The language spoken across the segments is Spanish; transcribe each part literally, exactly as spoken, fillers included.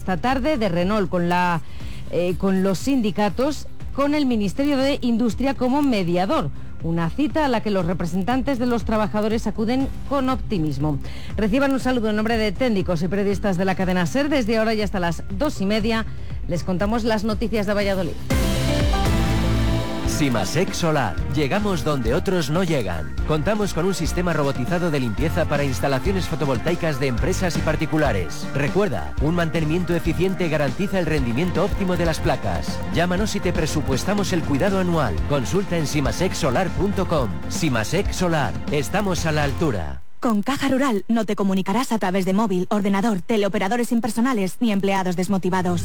esta tarde de Renault con, la, eh, con los sindicatos, con el Ministerio de Industria como mediador. Una cita a la que los representantes de los trabajadores acuden con optimismo. Reciban un saludo en nombre de técnicos y periodistas de la cadena SER. Desde ahora y hasta las dos y media les contamos las noticias de Valladolid. Simasec Solar. Llegamos donde otros no llegan. Contamos con un sistema robotizado de limpieza para instalaciones fotovoltaicas de empresas y particulares. Recuerda, un mantenimiento eficiente garantiza el rendimiento óptimo de las placas. Llámanos y te presupuestamos el cuidado anual. Consulta en simasec solar punto com. Simasec Solar. Estamos a la altura. Con Caja Rural no te comunicarás a través de móvil, ordenador, teleoperadores impersonales ni empleados desmotivados.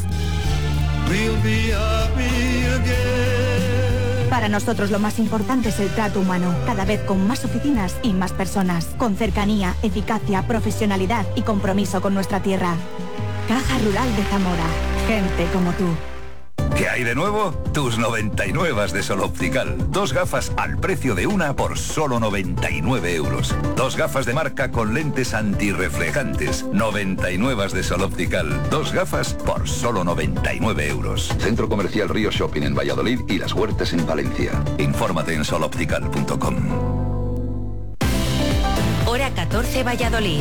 Para nosotros lo más importante es el trato humano, cada vez con más oficinas y más personas, con cercanía, eficacia, profesionalidad y compromiso con nuestra tierra. Caja Rural de Zamora, gente como tú. ¿Qué hay de nuevo? Tus noventa y nueve de Sol Optical. Dos gafas al precio de una por solo noventa y nueve euros. Dos gafas de marca con lentes antirreflejantes. noventa y nueve de Sol Optical. Dos gafas por solo noventa y nueve euros. Centro Comercial Río Shopping en Valladolid y Las Huertas en Valencia. Infórmate en sol optical punto com. Hora catorce, Valladolid.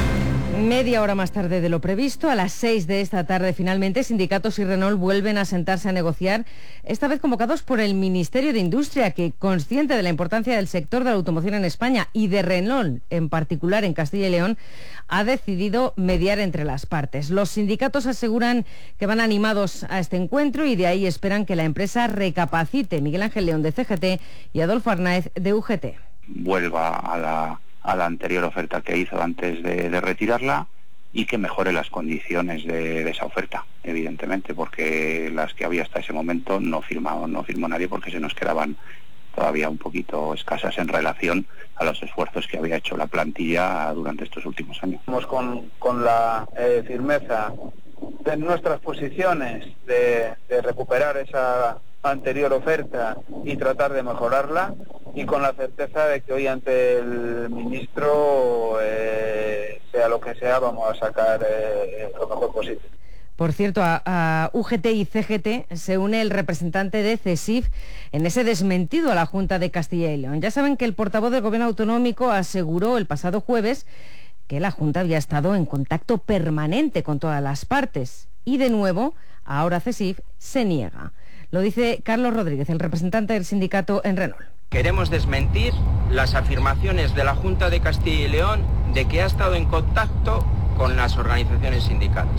Media hora más tarde de lo previsto, a las seis de esta tarde finalmente, sindicatos y Renault vuelven a sentarse a negociar, esta vez convocados por el Ministerio de Industria, que, consciente de la importancia del sector de la automoción en España y de Renault en particular en Castilla y León, ha decidido mediar entre las partes. Los sindicatos aseguran que van animados a este encuentro y de ahí esperan que la empresa recapacite. Miguel Ángel León de C G T y Adolfo Arnáez de U G T. Vuelva a la... a la anterior oferta que hizo antes de, de retirarla y que mejore las condiciones de, de esa oferta, evidentemente, porque las que había hasta ese momento no firmó, no firmó nadie porque se nos quedaban todavía un poquito escasas en relación a los esfuerzos que había hecho la plantilla durante estos últimos años. Estamos con, con la eh, firmeza de nuestras posiciones de, de recuperar esa anterior oferta y tratar de mejorarla, y con la certeza de que hoy ante el ministro, eh, sea lo que sea, vamos a sacar eh, lo mejor posible. Por cierto, a, a U G T y C G T se une el representante de CESIF en ese desmentido a la Junta de Castilla y León. Ya saben que el portavoz del Gobierno autonómico aseguró el pasado jueves que la Junta había estado en contacto permanente con todas las partes. Y de nuevo, ahora CESIF se niega. Lo dice Carlos Rodríguez, el representante del sindicato en Renault. Queremos desmentir las afirmaciones de la Junta de Castilla y León de que ha estado en contacto con las organizaciones sindicales.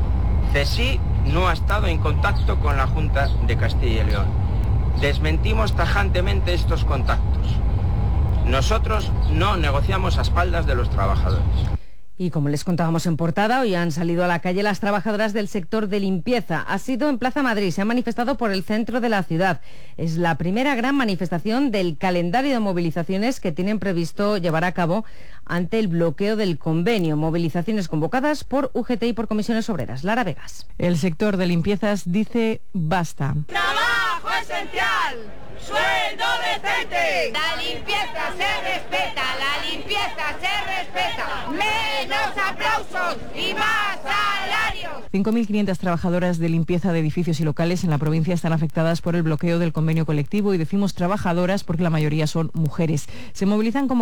CESIF no ha estado en contacto con la Junta de Castilla y León. Desmentimos tajantemente estos contactos. Nosotros no negociamos a espaldas de los trabajadores. Y como les contábamos en portada, hoy han salido a la calle las trabajadoras del sector de limpieza. Ha sido en Plaza Madrid, se han manifestado por el centro de la ciudad. Es la primera gran manifestación del calendario de movilizaciones que tienen previsto llevar a cabo ante el bloqueo del convenio. Movilizaciones convocadas por U G T y por comisiones obreras. Lara Vegas. El sector de limpiezas dice basta. ¡Trabajo esencial! ¡Sueldo decente! La limpieza se respeta, la limpieza se respeta. ¡Menos aplausos y más salarios! cinco mil quinientas trabajadoras de limpieza de edificios y locales en la provincia están afectadas por el bloqueo del convenio colectivo, y decimos trabajadoras porque la mayoría son mujeres. Se movilizan como